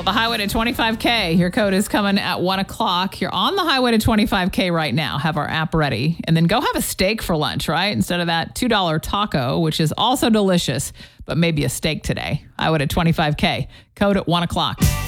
The highway to 25K. Your code is coming at 1 o'clock. You're on the highway to 25K right now. Have our app ready. And then go have a steak for lunch, right? Instead of that $2 taco, which is also delicious, but maybe a steak today. Highway to 25K. Code at 1 o'clock.